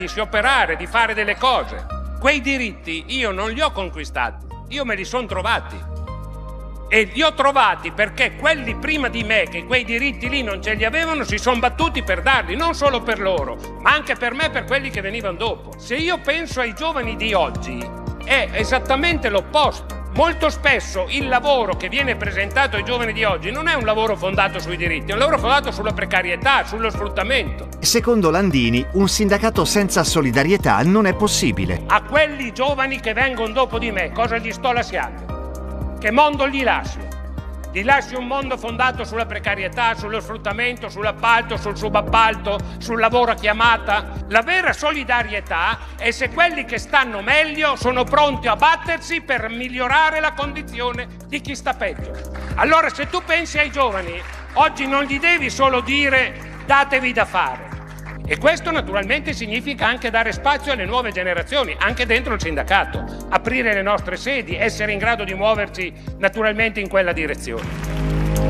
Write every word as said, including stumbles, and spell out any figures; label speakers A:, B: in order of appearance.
A: di operare, di fare delle cose. Quei diritti io non li ho conquistati, io me li sono trovati. E li ho trovati perché quelli prima di me, che quei diritti lì non ce li avevano, si sono battuti per darli, non solo per loro, ma anche per me e per quelli che venivano dopo. Se io penso ai giovani di oggi, è esattamente l'opposto. Molto spesso il lavoro che viene presentato ai giovani di oggi non è un lavoro fondato sui diritti, è un lavoro fondato sulla precarietà, sullo sfruttamento.
B: Secondo Landini, un sindacato senza solidarietà non è possibile.
A: A quelli giovani che vengono dopo di me, cosa gli sto lasciando? Che mondo gli lascio? Gli lascio un mondo fondato sulla precarietà, sullo sfruttamento, sull'appalto, sul subappalto, sul lavoro a chiamata? La vera solidarietà è se quelli che stanno meglio sono pronti a battersi per migliorare la condizione di chi sta peggio. Allora, se tu pensi ai giovani, oggi non gli devi solo dire datevi da fare. E questo naturalmente significa anche dare spazio alle nuove generazioni, anche dentro il sindacato, aprire le nostre sedi, essere in grado di muoverci naturalmente in quella direzione.